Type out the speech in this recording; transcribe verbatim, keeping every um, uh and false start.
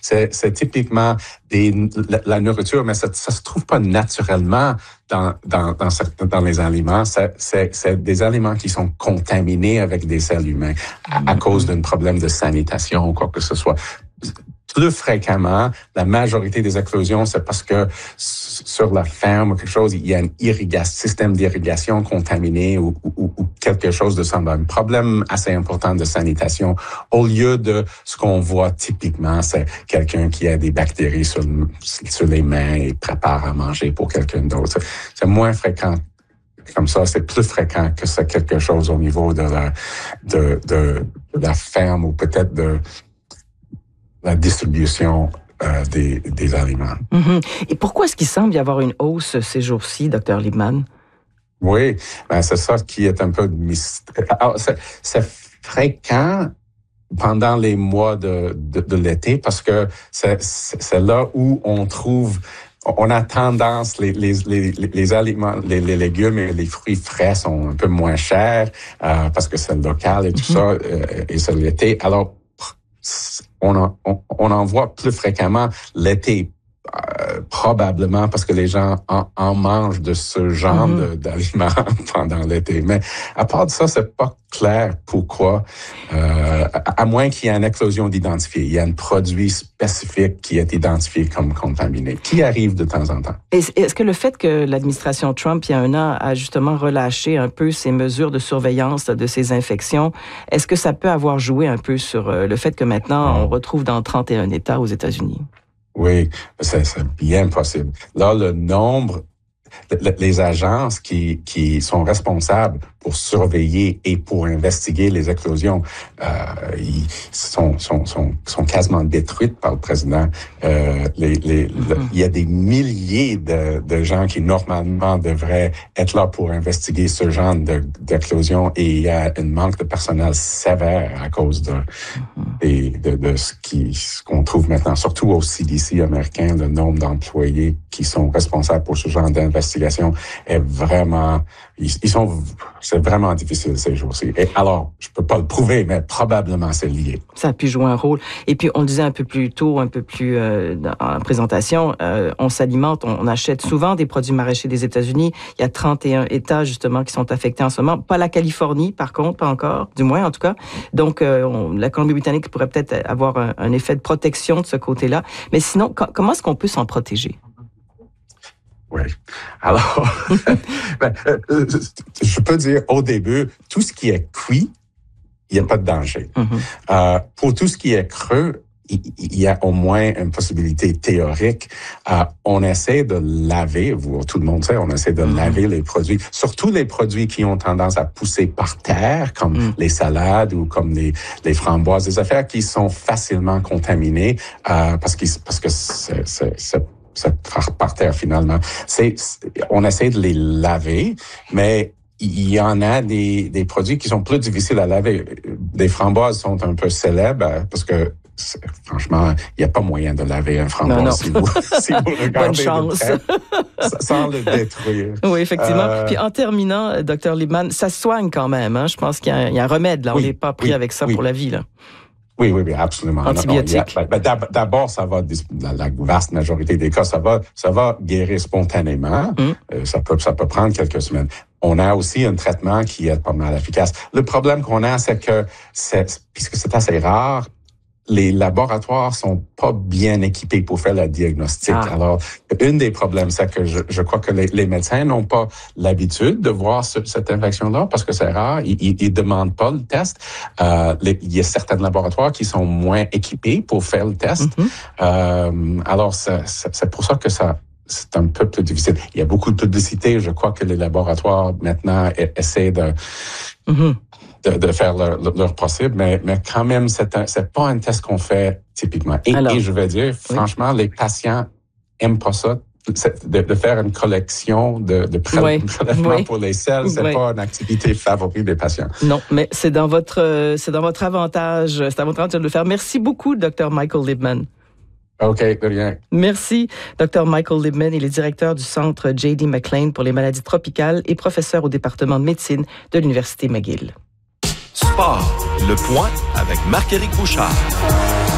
c'est, c'est typiquement des, la, la nourriture, mais ça, ça se trouve pas naturellement dans, dans, dans, certains, dans les aliments. C'est, c'est, c'est des aliments qui sont contaminés avec des sels humains à, à cause d'un problème de sanitation ou quoi que ce soit. Plus fréquemment, la majorité des éclosions, c'est parce que sur la ferme ou quelque chose, il y a un irrigation, système d'irrigation contaminé ou, ou, ou quelque chose de semblable. Un problème assez important de sanitation. Au lieu de ce qu'on voit typiquement, c'est quelqu'un qui a des bactéries sur, sur les mains et prépare à manger pour quelqu'un d'autre. C'est, c'est moins fréquent. Comme ça, c'est plus fréquent que c'est quelque chose au niveau de la, de, de, de la ferme ou peut-être de la distribution euh, des, des aliments. Mm-hmm. Et pourquoi est-ce qu'il semble y avoir une hausse ces jours-ci, docteur Liebman? Oui, ben c'est ça qui est un peu mystère. Alors, c'est, c'est fréquent pendant les mois de, de, de l'été parce que c'est, c'est là où on trouve, on a tendance, les, les, les, les aliments, les, les légumes et les fruits frais sont un peu moins chers euh, parce que c'est local et tout mm-hmm. ça, euh, et c'est l'été. Alors, On en, on, on en voit plus fréquemment l'été, euh, probablement parce que les gens en, en mangent de ce genre mm-hmm. de, d'aliments pendant l'été. Mais à part de ça, c'est pas clair pourquoi, euh, à, à moins qu'il y ait une éclosion d'identifié. Il y a un produit spécifique qui est identifié comme contaminé, qui arrive de temps en temps. Est-ce que le fait que l'administration Trump, il y a un an, a justement relâché un peu ses mesures de surveillance de ces infections, est-ce que ça peut avoir joué un peu sur le fait que maintenant, on retrouve dans trente et un États aux États-Unis? Oui, c'est, c'est bien possible. Là, le nombre, les agences qui, qui sont responsables pour surveiller et pour investiguer les éclosions, euh, ils sont, sont, sont, sont quasiment détruites par le président. Euh, les, les, mm-hmm. le, il y a des milliers de, de gens qui, normalement, devraient être là pour investiguer ce genre de, d'éclosion et il y a un manque de personnel sévère à cause de, mm-hmm. de, de, de ce, qui, ce qu'on trouve maintenant, surtout au C D C américain, le nombre d'employés qui sont responsables pour ce genre d'investigation est vraiment, ils, ils sont, c'est vraiment difficile ces jours-ci. Et alors, je peux pas le prouver, mais probablement c'est lié. Ça a pu jouer un rôle. Et puis, on le disait un peu plus tôt, un peu plus euh, en présentation, euh, on s'alimente, on, on achète souvent des produits maraîchers des États-Unis. Il y a trente et un États, justement, qui sont affectés en ce moment. Pas la Californie, par contre, pas encore, du moins, en tout cas. Donc, euh, on, la Colombie-Britannique pourrait peut-être avoir un, un effet de protection de ce côté-là. Mais sinon, co- comment est-ce qu'on peut s'en protéger? Oui. Alors, ben, euh, je peux dire au début, tout ce qui est cuit, il n'y a pas de danger. Mm-hmm. Euh, pour tout ce qui est creux, il, il y a au moins une possibilité théorique. Euh, on essaie de laver, vous, tout le monde sait, on essaie de mm-hmm. laver les produits, surtout les produits qui ont tendance à pousser par terre, comme mm. les salades ou comme les, les framboises, des affaires qui sont facilement contaminées euh, parce, qu'ils, parce que c'est, c'est, c'est ça part par terre finalement. C'est, c'est, on essaie de les laver, mais il y en a des, des produits qui sont plus difficiles à laver. Des framboises sont un peu célèbres parce que franchement, il n'y a pas moyen de laver un framboise non, non. si vous, si vous regardez Bonne chance. de près, sans le détruire. Oui, effectivement. Euh... Puis en terminant, docteur Liebman, ça se soigne quand même. Hein? Je pense qu'il y a un, il y a un remède. Là. Oui, on n'est pas pris oui, avec ça oui. pour la vie. Là. Oui, oui, oui, absolument. Antibiotiques. Non, non, a, ben, d'abord, ça va, dans la vaste majorité des cas, ça va, ça va guérir spontanément. Mm. Euh, ça peut, ça peut prendre quelques semaines. On a aussi un traitement qui est pas mal efficace. Le problème qu'on a, c'est que, c'est, puisque c'est assez rare, les laboratoires sont pas bien équipés pour faire le diagnostic. Ah. Alors, un des problèmes, c'est que je, je crois que les, les médecins n'ont pas l'habitude de voir ce, cette infection-là parce que c'est rare. Ils, ils, ils demandent pas le test. Euh, les, il y a certains laboratoires qui sont moins équipés pour faire le test. Mm-hmm. Euh, alors, c'est, c'est, c'est pour ça que ça, c'est un peu plus difficile. Il y a beaucoup de publicité. Je crois que les laboratoires maintenant essaient de, mm-hmm. de, de faire leur, leur possible, mais, mais quand même, c'est, un, c'est pas un test qu'on fait typiquement. Et, Alors, et je vais dire, oui. franchement, les patients aiment pas ça. De, de faire une collection de, de prélèvements oui. pour les selles, c'est oui. pas une activité favorite des patients. Non, mais c'est dans votre, c'est dans votre avantage, c'est à votre avantage de le faire. Merci beaucoup, docteur Michael Liebman. OK, de rien. Merci, docteur Michael Liebman. Il est directeur du centre J D McLean pour les maladies tropicales et professeur au département de médecine de l'Université McGill. Sport, le point avec Marc-Éric Bouchard.